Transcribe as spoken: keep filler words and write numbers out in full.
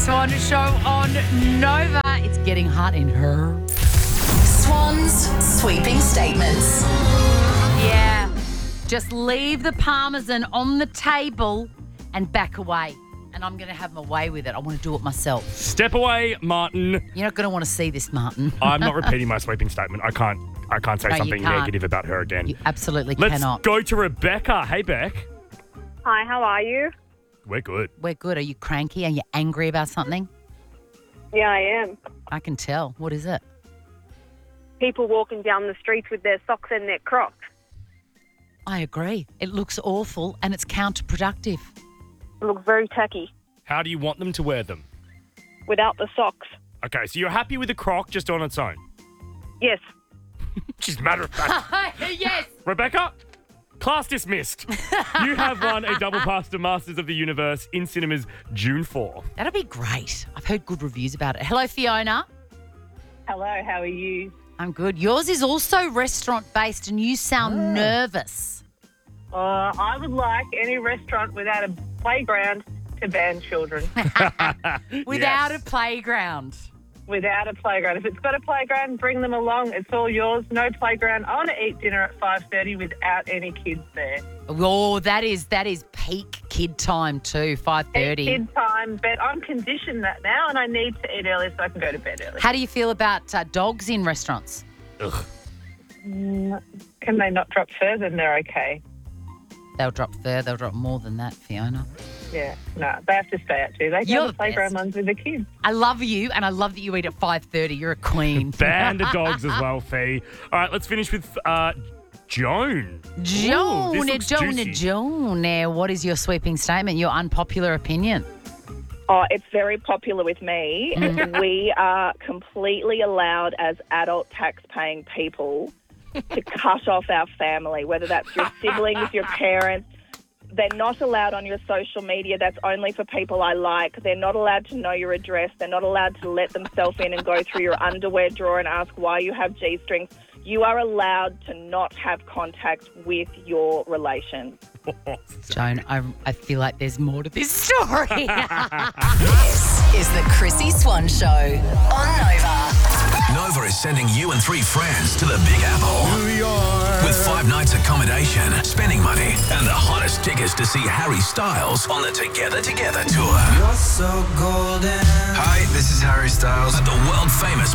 Swan Show on Nova. It's getting hot in her. Swan's sweeping statements. Yeah. Just leave the Parmesan on the table and back away. And I'm going to have my way with it. I want to do it myself. Step away, Martin. You're not going to want to see this, Martin. I'm not repeating my sweeping statement. I can't I can't say No, you something can't. negative about her again. You absolutely Let's cannot. go to Rebecca. Hey, Beck. Hi, how are you? We're good. We're good. Are you cranky? Are you angry about something? Yeah, I am. I can tell. What is it? People walking down the streets with their socks and their Crocs. I agree. It looks awful and it's counterproductive. It looks very tacky How do you want them to wear them? without the socks. Okay, so you're happy with the Croc just on its own? Yes. She's matter of fact. Yes. Rebecca, class dismissed. You have won a double pass to Masters of the Universe in cinemas June fourth. That'll be great. I've heard good reviews about it. Hello, Fiona. Hello, how are you? I'm good. Yours is also restaurant-based and you sound nervous. Uh, I would like any restaurant without a playground to ban children. Without Yes. a playground. Without a playground. If it's got a playground, bring them along. It's all yours. No playground. I want to eat dinner at five thirty without any kids there. Oh, that is that is peak kid time too, five thirty. Kid time, but I'm conditioned that now and I need to eat early so I can go to bed early. How do you feel about uh, dogs in restaurants? Ugh. Can they not drop fur? Then they're okay. They'll drop fur. They'll drop more than that, Fiona. Yeah, no, they have to stay out too. They You're go the to playground best. ones with the kids. I love you, and I love that you eat at five thirty. You're a queen. Band of dogs as well, Fee. All right, let's finish with uh, Joan. Ooh, Joan, this looks Joan, juicy. Joan. Now, what is your sweeping statement? Your unpopular opinion? Oh, it's very popular with me. We are completely allowed as adult tax-paying people to cut off our family, whether that's your siblings, your parents. They're not allowed on your social media. That's only for people I like. They're not allowed to know your address. They're not allowed to let themselves in and go through your underwear drawer and ask why you have G-strings. You are allowed to not have contact with your relations. Joan, I, I feel like there's more to this story. This is the Chrissy Swan Show on Nova. Nova is sending you and three friends to the Big Apple. New York. With five nights accommodation, spending money, and the hottest tickets to see Harry Styles on the Together Together tour. You're so golden. Hi, this is Harry Styles at the world famous